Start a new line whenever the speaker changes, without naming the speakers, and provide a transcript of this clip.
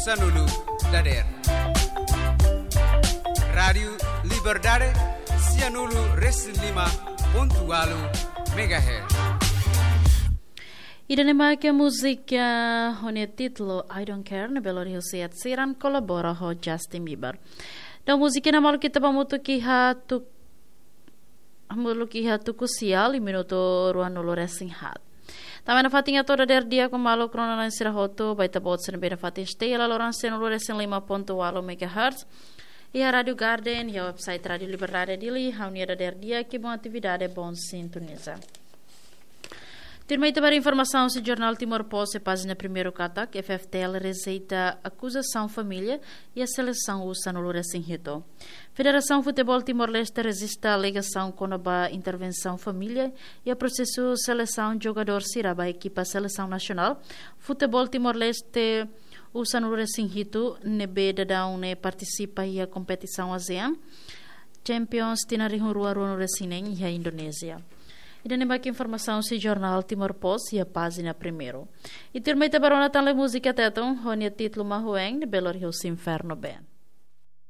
Sanulu Dader. Rádio Liberdade, Cianulu Res5.8 MHz.
Idanema que a música com o título I Don't Care na Belo Horizonte serán colabora com Justin Bieber. Da música na malu kita pamuto kiha tu kusial e minuto ruano loresing hat. Também na fatinha toda dia com malu krona na sira hoto baita bot sen bena fatin stela lorensen loresing 5.8 MHz. E a Rádio Garden e a website Rádio Liberdade dili haunia da dia que bom atividade bom sintoniza. Termita para informação se Jornal Timor-Poste, página primeiro catak, FFTL receita acusação família e a seleção usa no Lourenço Hito. Federação Futebol Timor-Leste resiste a alegação com a intervenção família e a processo seleção jogador siraba a equipa seleção nacional. Futebol Timor-Leste usa no Lourenço Hito, nebe da une participa e a competição ASEAN. Champions tinarihun rua-rua no Resinen e a Indonésia. E dan baki informação se Jornal Timor-Poste e a página primeiro. E termita barona tan le música teton, honia título mahueng de Belo Horizonte Inferno Ben.